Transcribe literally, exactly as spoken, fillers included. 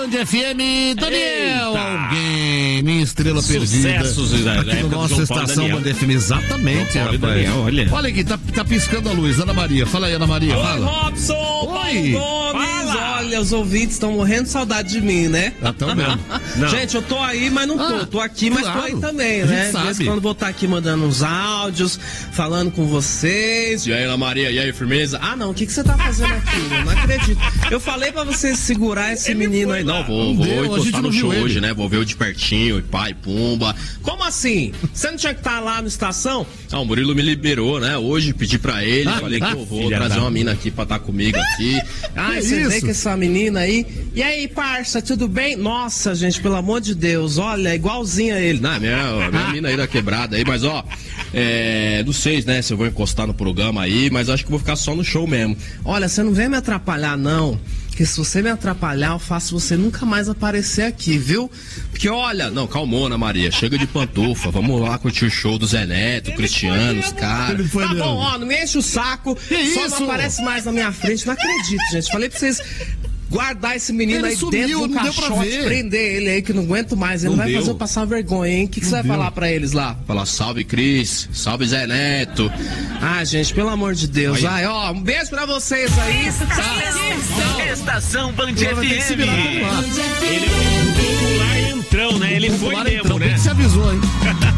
Band F M, Daniel Alguém, minha estrela Sucessos perdida. da Aqui no nossa estação Band F M, exatamente, rapaz. Daniel, olha. Olha aqui, tá, tá piscando a luz, Ana Maria. Fala aí, Ana Maria, Oi, fala. Robson, Oi. Paulo Gomes. Fala. Olha, os ouvintes estão morrendo de saudade de mim, né? Ah, tão mesmo. Não. Gente, eu tô aí, mas não tô. Ah, tô aqui, mas claro. tô aí também, A gente né? De vez sabe. em quando vou estar aqui mandando uns áudios, falando com vocês. E aí, Ana Maria, e aí, firmeza? Ah, não, o que, que você tá fazendo aqui? Eu não acredito. Eu falei pra você segurar esse Ele menino foi aí. lá. Não, vou, Não vou deu, a gente encostar não no viu show ele. hoje, né? Vou ver o de pertinho, e pai, pumba. Como assim? Você não tinha que estar lá na estação? Ah, o Murilo me liberou, né? Hoje pedi pra ele, Ah, falei que ah, eu vou filha trazer da- uma mina aqui pra estar comigo aqui. Ah, Que você vê isso? que essa menina aí. E aí, parça, tudo bem? Nossa, gente, pelo amor de Deus, olha, igualzinho a ele. Não, é minha, minha mina aí da quebrada aí, mas ó, é, não sei, né, se eu vou encostar no programa aí, mas acho que vou ficar só no show mesmo. Olha, você não vem me atrapalhar, não. Porque se você me atrapalhar, eu faço você nunca mais aparecer aqui, viu? Porque olha, não, calmona, Maria, chega de pantufa, vamos lá curtir o show do Zé Neto, Cristiano, os caras. Ele foi Tá mesmo. bom, ó, não me enche o saco, Que só isso? não aparece mais na minha frente, não acredito, gente. Falei pra vocês guardar esse menino Ele aí sumiu, dentro do não deu pra caixote, ver. prender ele aí que não aguento mais, ele Não vai deu. fazer eu passar vergonha, hein? O que, que você vai deu. falar pra eles lá? Falar salve Cris, salve Zé Neto. Ah, gente, pelo amor de Deus. Ai, ó, um beijo pra vocês aí. Estação Band Vai ter que se F virar M. por lá. Ele é um popular entrão, né? Ele foi Popular mesmo, entrão, né? bem que se avisou, hein?